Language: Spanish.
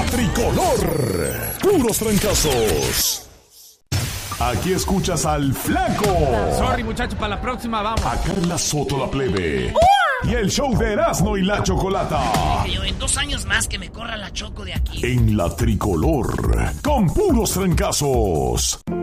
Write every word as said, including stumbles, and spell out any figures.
tricolor. Puros trancazos. Aquí escuchas al Flaco. Sorry, muchachos, para la próxima vamos. A Carla Soto la plebe. Y el show de Erasmo y la Chocolata. Yo en dos años más que me corra la Choco de aquí. En la tricolor. Con puros trancazos.